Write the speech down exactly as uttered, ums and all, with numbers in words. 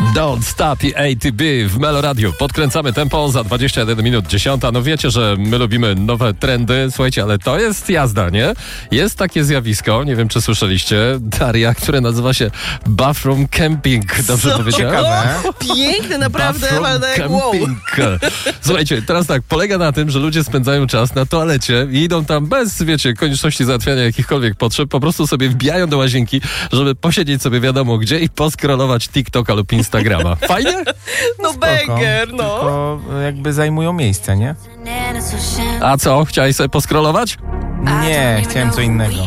Don't Stop i A T B w Melo Radio. Podkręcamy tempo za dwadzieścia jeden minut dziesiąta. No wiecie, że my lubimy nowe trendy. Słuchajcie, ale to jest jazda, nie? Jest takie zjawisko, nie wiem czy słyszeliście, Daria, które nazywa się bathroom camping. Dobrze Co? powiedziałem? O, piękne, naprawdę. Bathroom Ale wow. camping. Słuchajcie, teraz tak, polega na tym, że ludzie spędzają czas na toalecie i idą tam bez, wiecie, konieczności załatwiania jakichkolwiek potrzeb, po prostu sobie wbijają do łazienki, żeby posiedzieć sobie wiadomo gdzie i poskrolować TikToka lub Instagrama. Fajnie? No banger, no. Tylko jakby zajmują miejsce, nie? A co, chciałeś sobie poskrolować? Nie, chciałem co innego.